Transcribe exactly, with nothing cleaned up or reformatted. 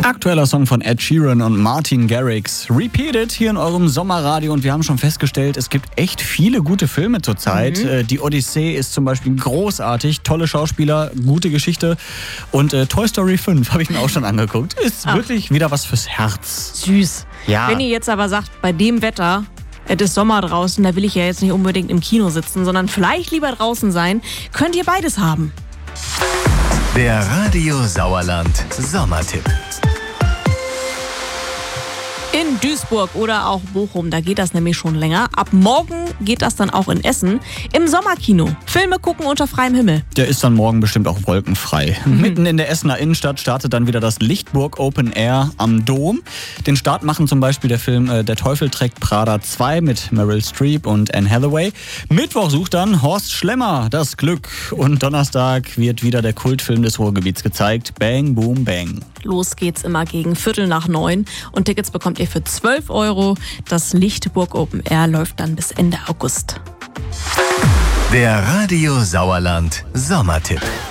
Aktueller Song von Ed Sheeran und Martin Garrix. Repeated hier in eurem Sommerradio und wir haben schon festgestellt, es gibt echt viele gute Filme zurzeit. Mhm. Die Odyssee ist zum Beispiel großartig, tolle Schauspieler, gute Geschichte und äh, Toy Story fünf habe ich mir auch schon angeguckt. Ist Ach. wirklich wieder was fürs Herz. Süß. Ja. Wenn ihr jetzt aber sagt, bei dem Wetter, es ist Sommer draußen, da will ich ja jetzt nicht unbedingt im Kino sitzen, sondern vielleicht lieber draußen sein, könnt ihr beides haben. Der Radio Sauerland Sommertipp. In Duisburg oder auch Bochum, da geht das nämlich schon länger. Ab morgen geht das dann auch in Essen im Sommerkino. Filme gucken unter freiem Himmel. Der ist dann morgen bestimmt auch wolkenfrei. Mhm. Mitten in der Essener Innenstadt startet dann wieder das Lichtburg Open Air am Dom. Den Start machen zum Beispiel der Film äh, Der Teufel trägt Prada zwei mit Meryl Streep und Anne Hathaway. Mittwoch sucht dann Horst Schlemmer das Glück. Und Donnerstag wird wieder der Kultfilm des Ruhrgebiets gezeigt. Bang, Boom, Bang. Los geht's immer gegen Viertel nach neun und Tickets bekommt ihr für zwölf Euro. Das Lichtburg Open Air läuft dann bis Ende August. Der Radio Sauerland Sommertipp.